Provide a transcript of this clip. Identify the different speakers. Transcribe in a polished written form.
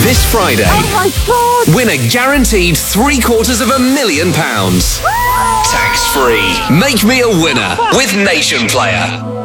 Speaker 1: This Friday,
Speaker 2: Oh my God!
Speaker 1: win a guaranteed £750,000. Tax-free. Make me a winner with Nation Player.